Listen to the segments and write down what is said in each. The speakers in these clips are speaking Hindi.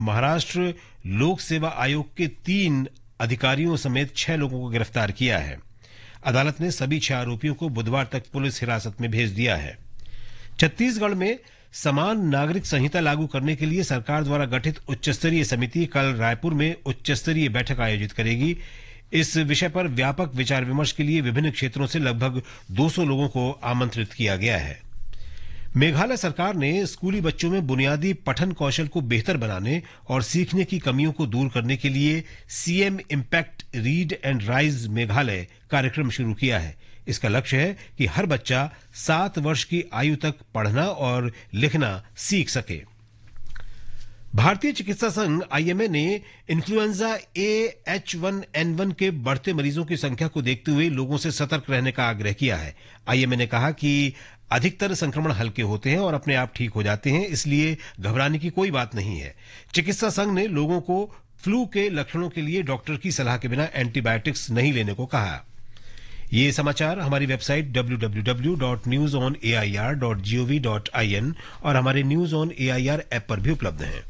महाराष्ट्र लोक सेवा आयोग के 3 अधिकारियों समेत 6 लोगों को गिरफ्तार किया है। अदालत ने सभी 6 आरोपियों को बुधवार तक पुलिस हिरासत में भेज दिया है। छत्तीसगढ़ में समान नागरिक संहिता लागू करने के लिए सरकार द्वारा गठित उच्चस्तरीय समिति कल रायपुर में उच्चस्तरीय बैठक आयोजित करेगी। इस विषय पर व्यापक विचार विमर्श के लिए विभिन्न क्षेत्रों से लगभग 200 लोगों को आमंत्रित किया गया है। मेघालय सरकार ने स्कूली बच्चों में बुनियादी पठन कौशल को बेहतर बनाने और सीखने की कमियों को दूर करने के लिए CM impact read and rise Meghalaya कार्यक्रम शुरू किया है। इसका लक्ष्य है कि हर बच्चा 7 वर्ष की आयु तक पढ़ना और लिखना सीख सके। भारतीय चिकित्सा संघ आईएमए ने इन्फ्लुएंजा H1N1 के बढ़ते मरीजों की संख्या को देखते हुए लोगों से सतर्क रहने का आग्रह किया है। आईएमए ने कहा कि अधिकतर संक्रमण हल्के होते हैं और अपने आप ठीक हो जाते हैं, इसलिए घबराने की कोई बात नहीं है। चिकित्सा संघ ने लोगों को फ्लू के लक्षणों के लिए डॉक्टर की सलाह के बिना एंटीबायोटिक्स नहीं लेने को कहा। ये समाचार हमारी वेबसाइट www.newsonair.gov.in और हमारे न्यूज ऑन एआईआर ऐप पर भी उपलब्ध हैं।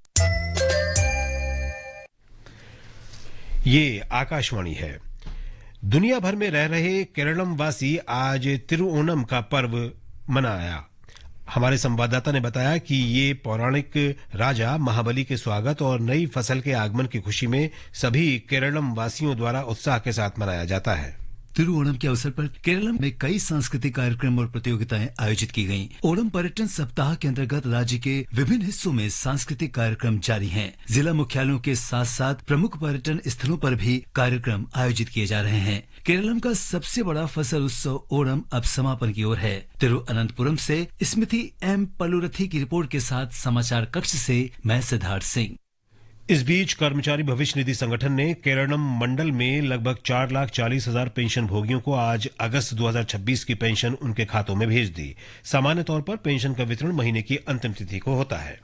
ये आकाशवाणी है। दुनिया भर में रह रहे केरलम वासी आज तिरुओणम का पर्व मनाया। हमारे संवाददाता ने बताया कि ये पौराणिक राजा महाबली के स्वागत और नई फसल के आगमन की खुशी में सभी केरलम वासियों द्वारा उत्साह के साथ मनाया जाता है। तिरुओणम के अवसर पर केरलम में कई सांस्कृतिक कार्यक्रम और प्रतियोगिताएं आयोजित की गईं। ओणम पर्यटन सप्ताह के अंतर्गत राज्य के विभिन्न हिस्सों में सांस्कृतिक कार्यक्रम जारी हैं। जिला मुख्यालयों के साथ साथ प्रमुख पर्यटन स्थलों पर भी कार्यक्रम आयोजित किए जा रहे हैं। केरलम का सबसे बड़ा फसल उत्सव ओणम अब समापन की ओर है। तिरुअनंतपुरम से स्मृति एम पलुरथी की रिपोर्ट के साथ समाचार कक्ष से मैं सिद्धार्थ सिंह। इस बीच कर्मचारी भविष्य निधि संगठन ने केरलम मंडल में लगभग 4,40,000 पेंशन भोगियों को आज अगस्त 2026 की पेंशन उनके खातों में भेज दी। सामान्य तौर पर पेंशन का वितरण महीने की अंतिम तिथि को होता है।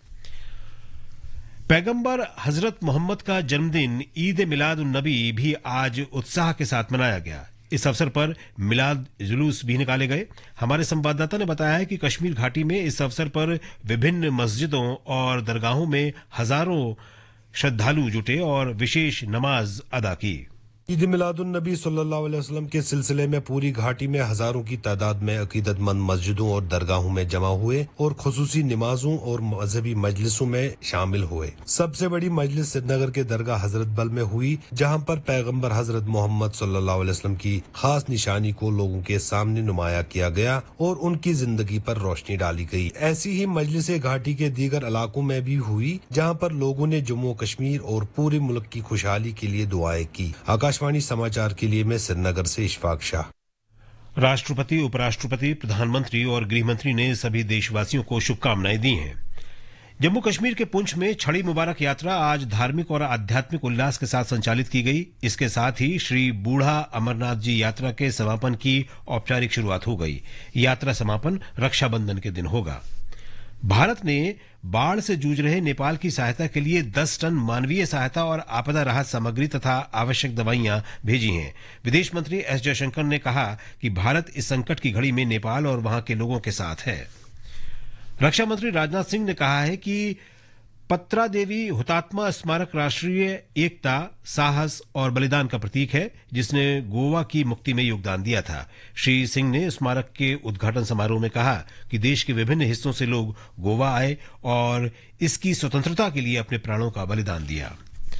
पैगंबर हजरत मोहम्मद का जन्मदिन ईद मिलाद उन नबी भी आज उत्साह के साथ मनाया गया। इस अवसर पर मिलाद जुलूस भी निकाले गए। हमारे संवाददाता ने बताया है कि कश्मीर घाटी में इस अवसर पर विभिन्न मस्जिदों और दरगाहों में हजारों श्रद्धालु जुटे और विशेष नमाज अदा की। ईद मिलादुन नबी सल्लल्लाहु अलैहि वसल्लम के सिलसिले में पूरी घाटी में हजारों की तादाद में अकीदतमंद मस्जिदों और दरगाहों में जमा हुए और खुसूसी नमाजों और मजहबी मजलिसों में शामिल हुए। सबसे बड़ी मजलिस श्रीनगर के दरगाह हजरत बल में हुई, जहां पर पैगंबर हजरत मोहम्मद सल्लल्लाहु अलैहि वसल्लम की खास निशानी को लोगों के सामने नुमाया किया गया और उनकी जिंदगी पर रोशनी डाली गई। ऐसी ही मजलिसें घाटी के दीगर इलाकों में भी हुई, जहाँ पर लोगों ने जम्मू कश्मीर और पूरे मुल्क की खुशहाली के लिए दुआएं की। आकाशवाणी समाचार के लिए मैं श्रीनगर से इशफाक शाह। राष्ट्रपति, उपराष्ट्रपति, प्रधानमंत्री और गृहमंत्री ने सभी देशवासियों को शुभकामनाएं दी हैं। जम्मू कश्मीर के पुंछ में छड़ी मुबारक यात्रा आज धार्मिक और आध्यात्मिक उल्लास के साथ संचालित की गई। इसके साथ ही श्री बूढ़ा अमरनाथ जी यात्रा के समापन की औपचारिक शुरुआत हो गई। यात्रा समापन रक्षाबंधन के दिन होगा। भारत ने बाढ़ से जूझ रहे नेपाल की सहायता के लिए 10 टन मानवीय सहायता और आपदा राहत सामग्री तथा आवश्यक दवाइयां भेजी हैं। विदेश मंत्री एस जयशंकर ने कहा कि भारत इस संकट की घड़ी में नेपाल और वहां के लोगों के साथ है। रक्षा मंत्री राजनाथ सिंह ने कहा है कि पत्रा देवी हुतात्मा स्मारक राष्ट्रीय एकता, साहस और बलिदान का प्रतीक है, जिसने गोवा की मुक्ति में योगदान दिया था। श्री सिंह ने स्मारक के उद्घाटन समारोह में कहा कि देश के विभिन्न हिस्सों से लोग गोवा आए और इसकी स्वतंत्रता के लिए अपने प्राणों का बलिदान दिया।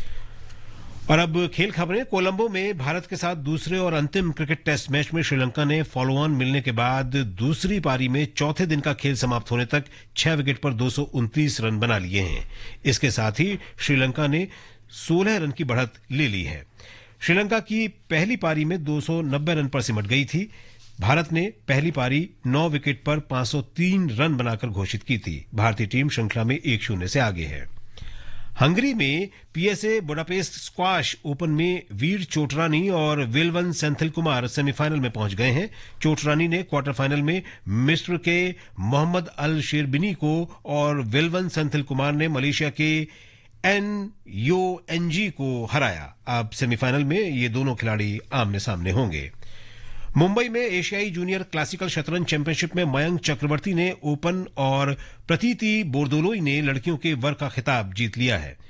और अब खेल खबरें। कोलंबो में भारत के साथ दूसरे और अंतिम क्रिकेट टेस्ट मैच में श्रीलंका ने फॉलो ऑन मिलने के बाद दूसरी पारी में चौथे दिन का खेल समाप्त होने तक 6 विकेट पर 229 रन बना लिए हैं। इसके साथ ही श्रीलंका ने 16 रन की बढ़त ले ली है। श्रीलंका की पहली पारी में 290 रन पर सिमट गई थी। भारत ने पहली पारी 9 विकेट पर 503 रन बनाकर घोषित की थी। भारतीय टीम श्रृंखला में 1-0 से आगे है। हंगरी में पीएसए बुडापेस्ट स्क्वाश ओपन में वीर चोटरानी और वेलवन सेंथिल कुमार सेमीफाइनल में पहुंच गए हैं। चोटरानी ने क्वार्टर फाइनल में मिस्र के मोहम्मद अल शेरबिनी को और वेलवन सेंथिल कुमार ने मलेशिया के एनयोएनजी को हराया। अब सेमीफाइनल में ये दोनों खिलाड़ी आमने सामने होंगे। मुंबई में एशियाई जूनियर क्लासिकल शतरंज चैंपियनशिप में मयंक चक्रवर्ती ने ओपन और प्रतीति बोरदोलोई ने लड़कियों के वर्ग का खिताब जीत लिया है।